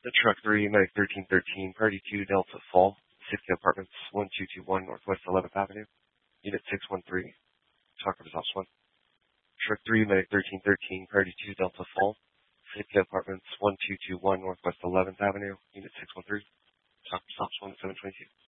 The truck 3, Medic 1313, Priority 2, Delta Fall, Safety Apartments, 1221 Northwest 11th Avenue, Unit 613, Talk Reserve 1. Truck 3, Medic 1313, Priority 2, Delta Fall, Safety Apartments, 1221 Northwest 11th Avenue, Unit 613, Talk Reserve 1 722.